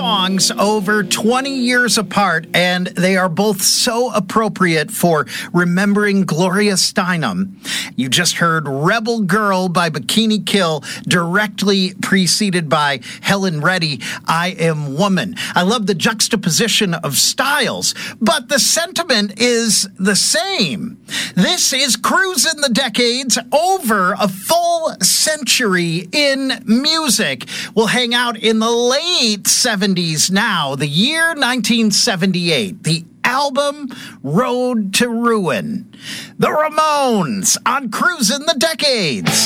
songs over 20 years apart, and they are both so appropriate for remembering Gloria Steinem. You just heard Rebel Girl by Bikini Kill, directly preceded by Helen Reddy, I Am Woman. I love the juxtaposition of styles, but the sentiment is the same. This is Cruisin' the Decades, over a full century in music. We'll hang out in the late 70s now, the year 1978, the album Road to Ruin. The Ramones on Cruisin' the Decades.